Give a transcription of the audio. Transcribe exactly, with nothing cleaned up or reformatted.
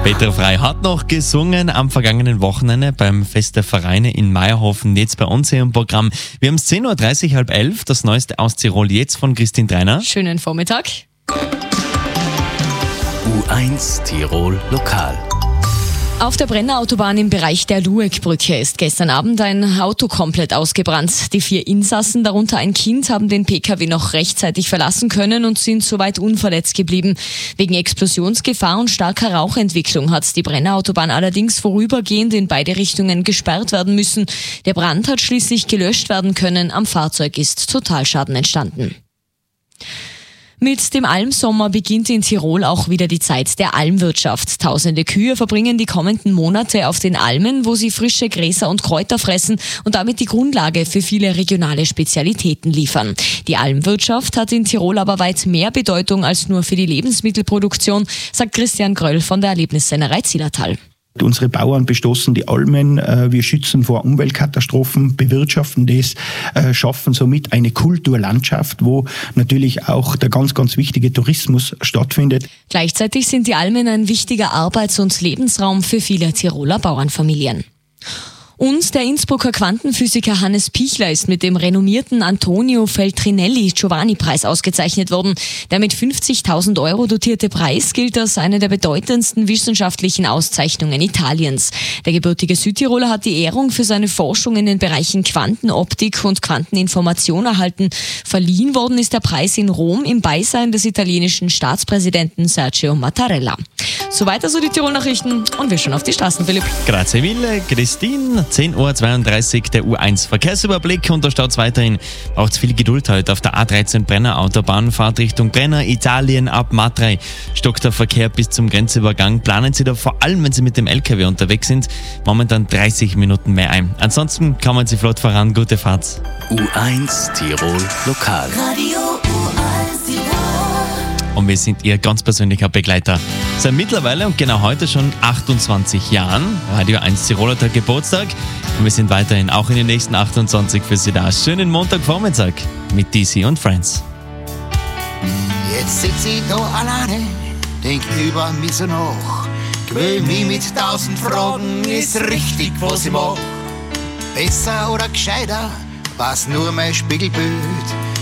Peter Frey hat noch gesungen am vergangenen Wochenende beim Fest der Vereine in Meierhofen. Jetzt bei uns hier im Programm. Wir haben es zehn Uhr dreißig, halb elf. Das Neueste aus Tirol jetzt von Christine Dreiner. Schönen Vormittag. U eins Tirol Lokal. Auf der Brenner Autobahn im Bereich der Lueckbrücke ist gestern Abend ein Auto komplett ausgebrannt. Die vier Insassen, darunter ein Kind, haben den P K W noch rechtzeitig verlassen können und sind soweit unverletzt geblieben. Wegen Explosionsgefahr und starker Rauchentwicklung hat die Brenner Autobahn allerdings vorübergehend in beide Richtungen gesperrt werden müssen. Der Brand hat schließlich gelöscht werden können. Am Fahrzeug ist Totalschaden entstanden. Mit dem Almsommer beginnt in Tirol auch wieder die Zeit der Almwirtschaft. Tausende Kühe verbringen die kommenden Monate auf den Almen, wo sie frische Gräser und Kräuter fressen und damit die Grundlage für viele regionale Spezialitäten liefern. Die Almwirtschaft hat in Tirol aber weit mehr Bedeutung als nur für die Lebensmittelproduktion, sagt Christian Gröll von der Erlebnissennerei Zillertal. Unsere Bauern bestoßen die Almen, wir schützen vor Umweltkatastrophen, bewirtschaften das, schaffen somit eine Kulturlandschaft, wo natürlich auch der ganz, ganz wichtige Tourismus stattfindet. Gleichzeitig sind die Almen ein wichtiger Arbeits- und Lebensraum für viele Tiroler Bauernfamilien. Und der Innsbrucker Quantenphysiker Hannes Pichler ist mit dem renommierten Antonio Feltrinelli-Giovanni-Preis ausgezeichnet worden. Der mit fünfzigtausend Euro dotierte Preis gilt als eine der bedeutendsten wissenschaftlichen Auszeichnungen Italiens. Der gebürtige Südtiroler hat die Ehrung für seine Forschung in den Bereichen Quantenoptik und Quanteninformation erhalten. Verliehen worden ist der Preis in Rom im Beisein des italienischen Staatspräsidenten Sergio Mattarella. Soweit also die Tirol-Nachrichten und wir schauen auf die Straßen, Philipp. Grazie mille, Christine. zehn Uhr zweiunddreißig, der U eins Verkehrsüberblick, und da staut es weiterhin. Braucht es viel Geduld heute auf der A dreizehn Brenner Autobahn. Fahrt Richtung Brenner, Italien ab Matrei. Stockt der Verkehr bis zum Grenzübergang. Planen Sie da vor allem, wenn Sie mit dem L K W unterwegs sind, momentan dreißig Minuten mehr ein. Ansonsten kommen Sie flott voran. Gute Fahrt. U eins Tirol Lokal. Radio U eins Tirol. Und wir sind Ihr ganz persönlicher Begleiter. Seit mittlerweile und genau heute schon achtundzwanzig Jahren Radio eins Tiroler Tag Geburtstag. Und wir sind weiterhin auch in den nächsten achtundzwanzig für Sie da. Schönen Montagvormittag mit D C und Friends. Jetzt sitz ich da alleine, denk über mich so nach. Quäl mich mit tausend Fragen, ist richtig, was ich mach. Besser oder gescheiter, war's nur mein Spiegelbild.